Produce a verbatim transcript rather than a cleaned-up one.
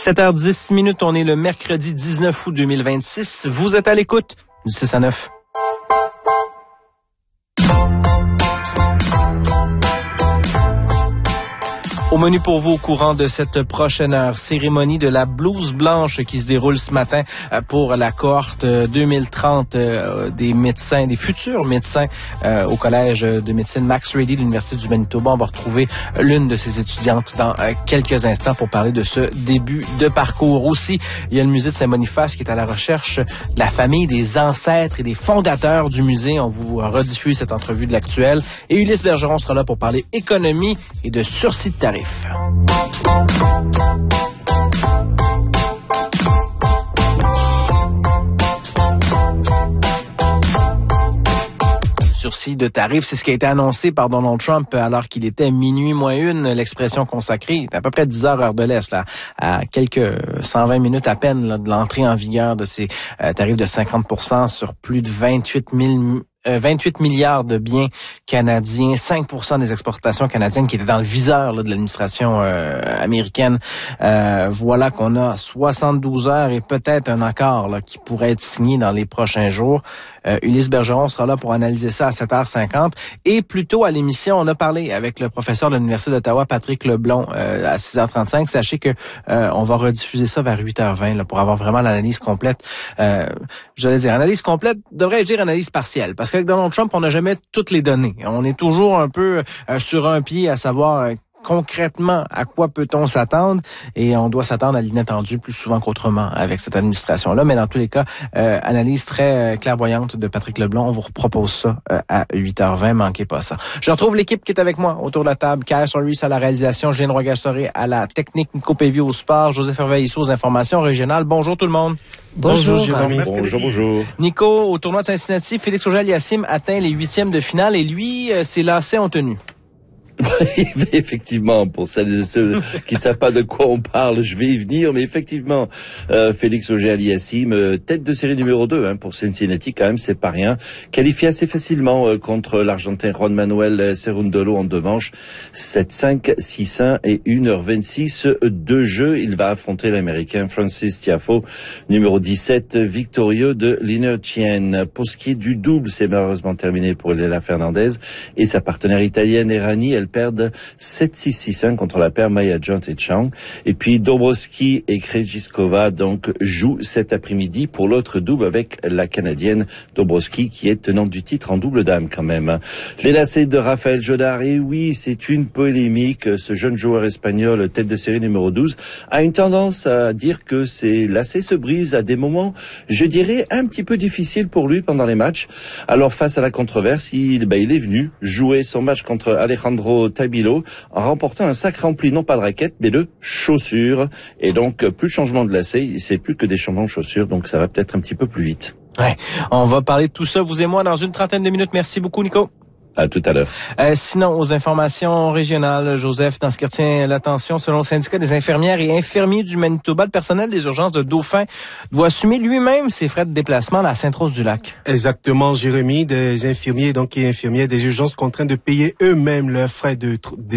sept heures dix minutes, on est le mercredi dix-neuf août deux mille vingt-six. Vous êtes à l'écoute du six à neuf. Au menu pour vous au courant de cette prochaine heure, cérémonie de la blouse blanche qui se déroule ce matin pour la cohorte deux mille trente des médecins, des futurs médecins au collège de médecine Max Ready de l'Université du Manitoba. On va retrouver l'une de ses étudiantes dans quelques instants pour parler de ce début de parcours. Aussi, il y a le musée de Saint-Boniface qui est à la recherche de la famille des ancêtres et des fondateurs du musée. On vous rediffuse cette entrevue de l'actuel. Et Ulysse Bergeron sera là pour parler économie et de sursis de tarifs. Sursis de tarifs, c'est ce qui a été annoncé par Donald Trump alors qu'il était minuit moins une, l'expression consacrée. C'est à peu près dix heures heure de l'Est, là, à quelques cent vingt minutes à peine là, de l'entrée en vigueur de ces euh, tarifs de cinquante pour cent sur plus de vingt-huit mille Euh, vingt-huit milliards de biens canadiens, cinq pour cent des exportations canadiennes qui étaient dans le viseur là, de l'administration euh, américaine. Euh, voilà qu'on a soixante-douze heures et peut-être un accord là, qui pourrait être signé dans les prochains jours. Euh, Ulysse Bergeron sera là pour analyser ça à sept heures cinquante. Et plus tôt à l'émission, on a parlé avec le professeur de l'Université d'Ottawa, Patrick Leblond, euh, à six heures trente-cinq. Sachez que euh, on va rediffuser ça vers huit heures vingt là, pour avoir vraiment l'analyse complète. Euh, j'allais dire, analyse complète, devrais-je dire analyse partielle, parce qu'avec Donald Trump, on n'a jamais toutes les données. On est toujours un peu euh, sur un pied à savoir euh, concrètement à quoi peut-on s'attendre, et on doit s'attendre à l'inattendu plus souvent qu'autrement avec cette administration-là. Mais dans tous les cas, euh, analyse très euh, clairvoyante de Patrick Leblond. On vous propose ça euh, à huit heures vingt. Manquez pas ça. Je retrouve l'équipe qui est avec moi autour de la table. Kyle Soris à la réalisation, Julien Roy-Gassoré à la technique, Nico Pévy au sport, Joseph Herveillissou aux informations régionales. Bonjour tout le monde. Bonjour, bonjour Jérémy. Bonjour, bonjour. Nico, au tournoi de Cincinnati, Félix Auger-Aliassime atteint les huitièmes de finale et lui, euh, ses lacets ont tenu. Effectivement, pour celles et ceux qui ne savent pas de quoi on parle, je vais y venir, mais effectivement, euh, Félix Auger-Aliassime, euh, tête de série numéro deux hein, pour Cincinnati, quand même, c'est pas rien. Qualifié assez facilement euh, contre l'Argentin Juan Manuel Cerundolo en deux manches, sept cinq, six un et une heure vingt-six de jeu. Il va affronter l'Américain Francis Tiafoe, numéro dix-sept, victorieux de l'Inertienne. Pour ce qui est du double, c'est malheureusement terminé pour Leila Fernandez et sa partenaire italienne Errani. Elle perdent sept six six un contre la paire Maya Jont et Chang. Et puis Dobrowski et Krejcikova donc jouent cet après-midi pour l'autre double avec la Canadienne Dobrowski qui est tenante du titre en double dame quand même. Les lacets de Raphaël Jodard, et oui, c'est une polémique. Ce jeune joueur espagnol, tête de série numéro douze, a une tendance à dire que ses lacets se brisent à des moments, je dirais, un petit peu difficiles pour lui pendant les matchs. Alors face à la controverse, il, bah, il est venu jouer son match contre Alejandro Tabilo en remportant un sac rempli non pas de raquettes mais de chaussures, et donc plus de changement de lacets, c'est plus que des changements de chaussures, donc ça va peut-être un petit peu plus vite. Ouais, on va parler de tout ça vous et moi dans une trentaine de minutes. Merci beaucoup Nico. À tout à l'heure. Euh, sinon, aux informations régionales, Joseph, dans ce qui retient l'attention, selon le syndicat des infirmières et infirmiers du Manitoba, le personnel des urgences de Dauphin doit assumer lui-même ses frais de déplacement à la Sainte-Rose-du-Lac. Exactement, Jérémy. Des infirmiers donc et infirmières des urgences contraints de payer eux-mêmes leurs frais de, de